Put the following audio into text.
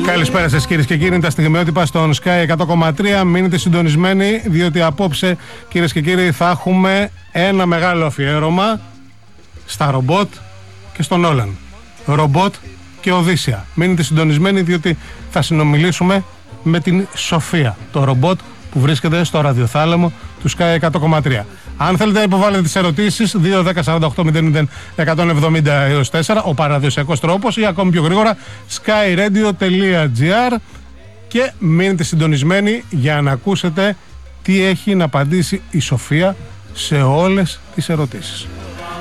Καλησπέρα σας κυρίες και κύριοι, τα στιγμιότυπα στον Sky 100,3. Μείνετε συντονισμένοι, διότι απόψε κυρίες και κύριοι θα έχουμε ένα μεγάλο αφιέρωμα στα ρομπότ και στον Όλαν. Ρομπότ και Οδύσσια. Μείνετε συντονισμένοι, διότι θα συνομιλήσουμε με την Σοφία, το ρομπότ που βρίσκεται στο ραδιοθάλαμο του Sky 100,3. Αν θέλετε να υποβάλλετε τις ερωτήσεις, 2-10-48-00-170 έως 4, ο παραδοσιακός τρόπος, ή ακόμη πιο γρήγορα skyradio.gr, και μείνετε συντονισμένοι για να ακούσετε τι έχει να απαντήσει η Σοφία σε όλες τις ερωτήσεις.